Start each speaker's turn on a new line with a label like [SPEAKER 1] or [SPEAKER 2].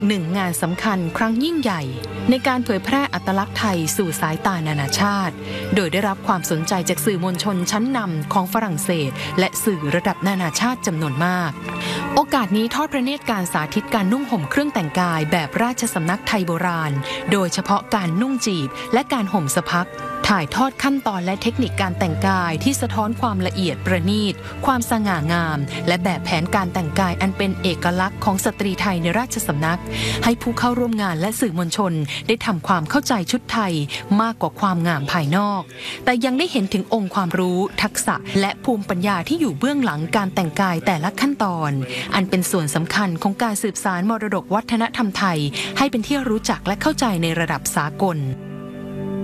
[SPEAKER 1] หนึ่งงานสำคัญครั้งยิ่งใหญ่ในการเผยแพร่อัตลักษณ์ไทยสู่สายตานานาชาติโดยได้รับความสนใจจากสื่อมวลชนชั้นนำของฝรั่งเศสและสื่อระดับนานาชาติจำนวนมากโอกาสนี้ทอดพระเนตรการสาธิตการนุ่งห่มเครื่องแต่งกายแบบราชสำนักไทยโบราณโดยเฉพาะการนุ่งจีบและการห่มสะพักถ่ายทอดขั้นตอนและเทคนิคการแต่งกายที่สะท้อนความละเอียดประณีตความสง่างามและแบบแผนการแต่งกายอันเป็นเอกลักษณ์ของสตรีไทยในราชสำนักให้ผู้เข้าร่วมงานและสื่อมวลชนได้ทำความเข้าใจชุดไทยมากกว่าความงามภายนอกแต่ยังได้เห็นถึงองค์ความรู้ทักษะและภูมิปัญญาที่อยู่เบื้องหลังการแต่งกายแต่ละขั้นตอนอันเป็นส่วนสำคัญของการสืบสานมรดกวัฒนธรรมไทยให้เป็นที่รู้จักและเข้าใจในระดับสากล